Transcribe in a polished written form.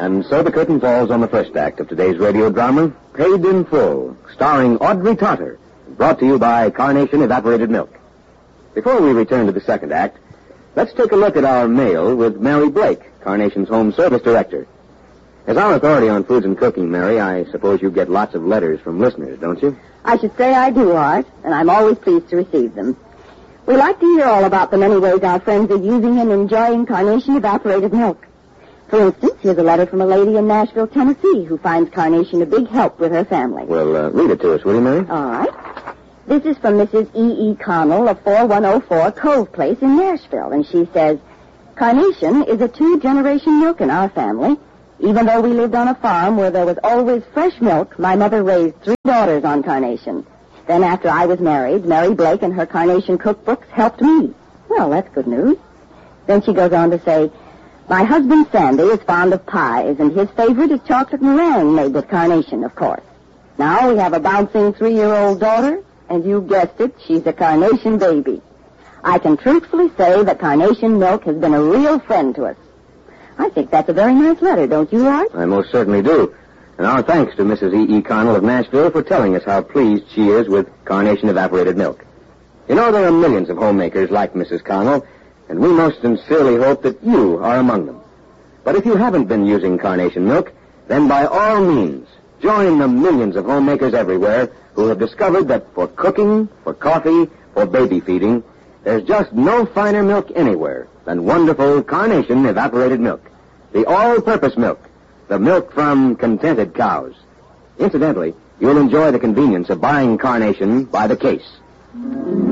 And so the curtain falls on the first act of today's radio drama, Paid in Full, starring Audrey Totter, brought to you by Carnation Evaporated Milk. Before we return to the second act, let's take a look at our mail with Mary Blake, Carnation's Home Service Director. As our authority on foods and cooking, Mary, I suppose you get lots of letters from listeners, don't you? I should say I do, Art, and I'm always pleased to receive them. We like to hear all about the many ways our friends are using and enjoying Carnation Evaporated Milk. For instance, here's a letter from a lady in Nashville, Tennessee, who finds Carnation a big help with her family. Well, read it to us, will you, Mary? All right. This is from Mrs. E.E. Connell of 4104 Cove Place in Nashville, and she says, Carnation is a 2-generation milk in our family. Even though we lived on a farm where there was always fresh milk, my mother raised 3 daughters on Carnation. Then after I was married, Mary Blake and her Carnation cookbooks helped me. Well, that's good news. Then she goes on to say, my husband, Sandy, is fond of pies, and his favorite is chocolate meringue made with Carnation, of course. Now we have a bouncing 3-year-old daughter, and you guessed it, she's a Carnation baby. I can truthfully say that Carnation milk has been a real friend to us. I think that's a very nice letter, don't you, Art? I most certainly do. And our thanks to Mrs. E.E. Connell of Nashville for telling us how pleased she is with Carnation Evaporated Milk. You know, there are millions of homemakers like Mrs. Connell, and we most sincerely hope that you are among them. But if you haven't been using Carnation milk, then by all means, join the millions of homemakers everywhere who have discovered that for cooking, for coffee, for baby feeding, there's just no finer milk anywhere than wonderful Carnation Evaporated Milk. The all-purpose milk, the milk from contented cows. Incidentally, you'll enjoy the convenience of buying Carnation by the case.